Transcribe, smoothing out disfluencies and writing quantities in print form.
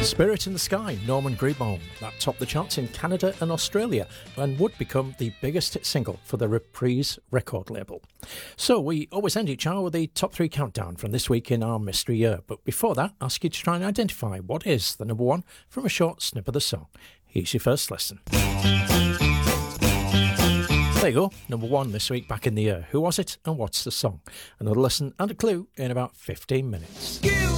Spirit in the Sky, Norman Greenbaum. That topped the charts in Canada and Australia and would become the biggest hit single for the Reprise record label. So we always end each hour with the top 3 countdown from this week in our mystery year. But before that, ask you to try and identify what is the number 1 from a short snip of the song. Here's your first listen. There you go, number 1 this week back in the year. Who was it and what's the song? Another listen and a clue in about 15 minutes.